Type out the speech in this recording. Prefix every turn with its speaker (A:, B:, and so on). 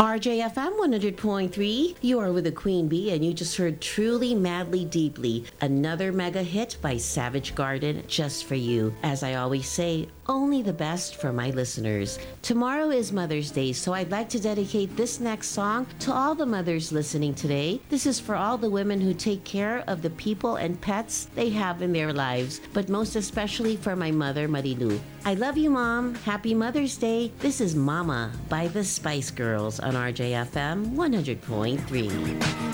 A: RJFM 100.3, you are with the Queen Bee, and you just heard Truly, Madly, Deeply, another mega hit by Savage Garden, just for you. As I always say, only the best for my listeners. Tomorrow is Mother's Day, so I'd like to dedicate this next song to all the mothers listening today. This is for all the women who take care of the people and pets they have in their lives, but most especially for my mother, Marilu. I love you, Mom. Happy Mother's Day. This is Mama by the Spice Girls on RJFM 100.3.